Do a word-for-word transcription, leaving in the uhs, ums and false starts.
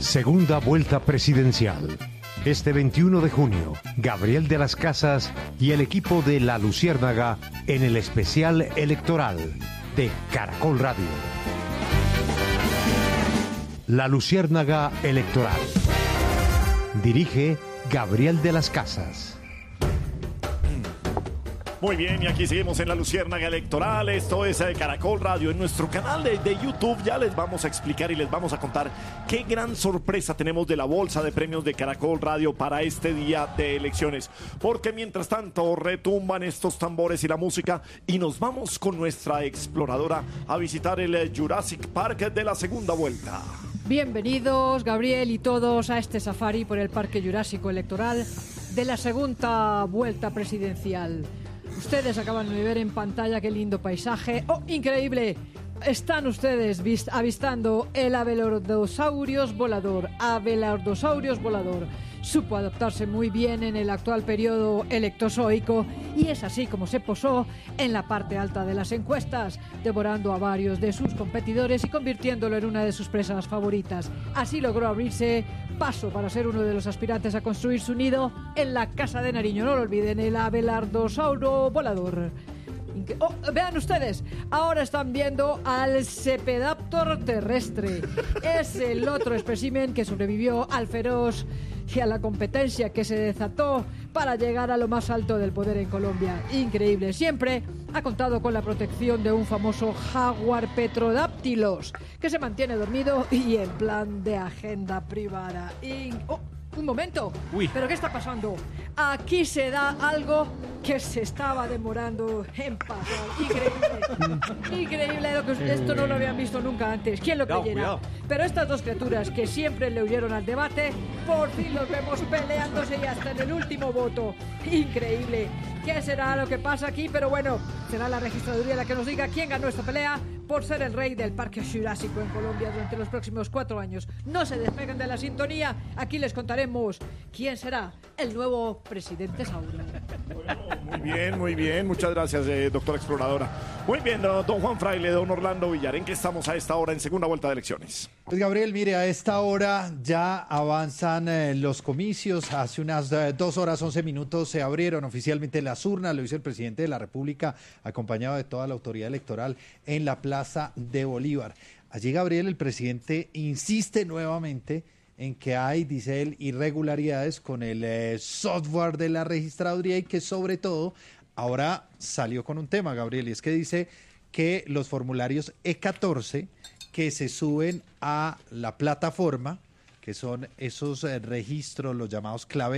Segunda vuelta presidencial. Este veintiuno de junio, Gabriel de las Casas y el equipo de La Luciérnaga en el especial electoral de Caracol Radio. La Luciérnaga Electoral. Dirige Gabriel de las Casas. Muy bien, y aquí seguimos en La Luciérnaga Electoral. Esto es eh, Caracol Radio. En nuestro canal de, de YouTube ya les vamos a explicar y les vamos a contar qué gran sorpresa tenemos de la bolsa de premios de Caracol Radio para este día de elecciones. Porque mientras tanto retumban estos tambores y la música y nos vamos con nuestra exploradora a visitar el eh, Jurassic Park de la segunda vuelta. Bienvenidos, Gabriel y todos, a este safari por el Parque Jurásico Electoral de la segunda vuelta presidencial. Ustedes acaban de ver en pantalla qué lindo paisaje. ¡Oh, increíble! Están ustedes vist- avistando el Abelardosaurus volador. Abelardosaurus volador. Supo adaptarse muy bien en el actual periodo electozoico y es así como se posó en la parte alta de las encuestas, devorando a varios de sus competidores y convirtiéndolo en una de sus presas favoritas. Así logró abrirse paso para ser uno de los aspirantes a construir su nido en la Casa de Nariño. No lo olviden, el Abelardosauro volador. Oh, vean ustedes, ahora están viendo al Cepedaptor terrestre. Es el otro espécimen que sobrevivió al feroz y a la competencia que se desató para llegar a lo más alto del poder en Colombia. Increíble. Siempre ha contado con la protección de un famoso jaguar Petrodactylos que se mantiene dormido y en plan de agenda privada. In- oh, un momento. Uy. ¿Pero qué está pasando? Aquí se da algo que se estaba demorando en pasar. Increíble. Increíble. Lo que, esto no lo habían visto nunca antes. ¿Quién lo Cuidado, creyera? cuidado. Pero estas dos criaturas que siempre le huyeron al debate, por fin los vemos peleándose y hasta en el último voto. Increíble. ¿Qué será lo que pasa aquí? Pero bueno, será la registraduría la que nos diga quién ganó esta pelea por ser el rey del Parque Jurásico en Colombia durante los próximos cuatro años. No se despeguen de la sintonía. Aquí les contaremos quién será el nuevo presidente Sauro. Muy bien, muy bien. Muchas gracias, eh, doctora exploradora. Muy bien, don don Juan Fraile, don Orlando Villar. ¿En qué estamos a esta hora en segunda vuelta de elecciones? Pues Gabriel, mire, a esta hora ya avanzan eh, los comicios. Hace unas eh, dos horas, once minutos se abrieron oficialmente las urnas. Lo hizo el presidente de la República, acompañado de toda la autoridad electoral, en la Plaza de Bolívar. Allí, Gabriel, el presidente insiste nuevamente en que hay, dice él, irregularidades con el eh, software de la registraduría y que sobre todo ahora salió con un tema, Gabriel, y es que dice que los formularios E catorce que se suben a la plataforma, que son esos eh, registros, los llamados clave